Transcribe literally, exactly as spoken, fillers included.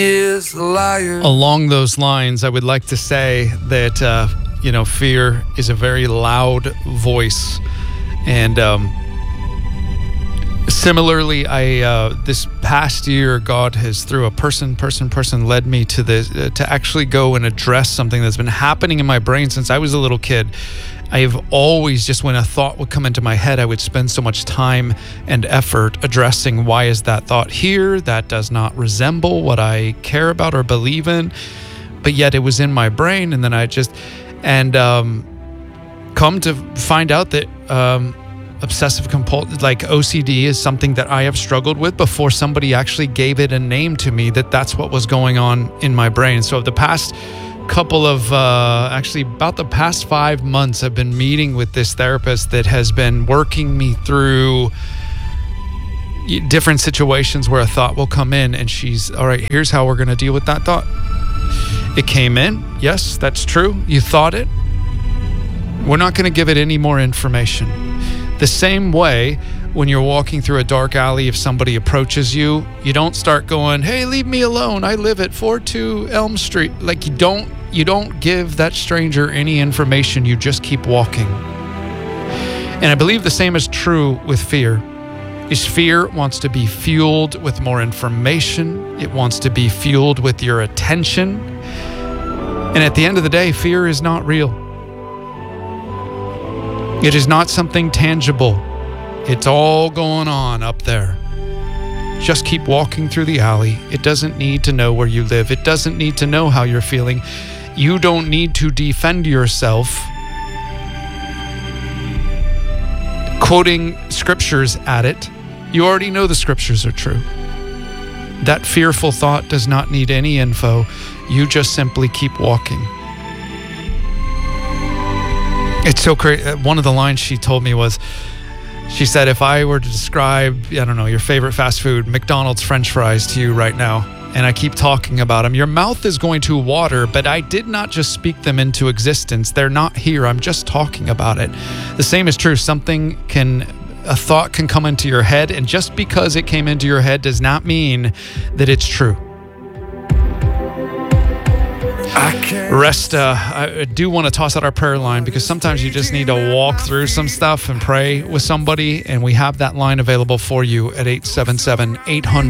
is a liar. Along those lines, I would like to say that, uh, you know, fear is a very loud voice. And um, similarly, I uh, this past year, God has, through a person, person, person, led me to this, uh, to actually go and address something that's been happening in my brain since I was a little kid. I have always, just when a thought would come into my head, I would spend so much time and effort addressing, why is that thought here? That does not resemble what I care about or believe in. But yet it was in my brain. And then I just, and um, come to find out that um, obsessive compulsive, like O C D, is something that I have struggled with before somebody actually gave it a name to me, that that's what was going on in my brain. So the past couple of uh, actually about the past five months I've been meeting with this therapist that has been working me through different situations where a thought will come in, and she's, all right, here's how we're going to deal with that thought. It came in. Yes, that's true. You thought it. We're not going to give it any more information. The same way, when you're walking through a dark alley, if somebody approaches you, you don't start going, hey, leave me alone. I live at four two Elm Street. Like, you don't, you don't give that stranger any information. You just keep walking. And I believe the same is true with fear. Is fear wants to be fueled with more information. It wants to be fueled with your attention. And at the end of the day, fear is not real. It is not something tangible. It's all going on up there. Just keep walking through the alley. It doesn't need to know where you live. It doesn't need to know how you're feeling. You don't need to defend yourself quoting scriptures at it. You already know the scriptures are true. That fearful thought does not need any info. You just simply keep walking. It's so crazy. One of the lines she told me was, she said, if I were to describe, I don't know, your favorite fast food, McDonald's French fries to you right now, and I keep talking about them, your mouth is going to water, but I did not just speak them into existence. They're not here. I'm just talking about it. The same is true. Something can, a thought can come into your head, and just because it came into your head does not mean that it's true. Rest, uh, I do want to toss out our prayer line, because sometimes you just need to walk through some stuff and pray with somebody, and we have that line available for you at eight seven seven, eight hundred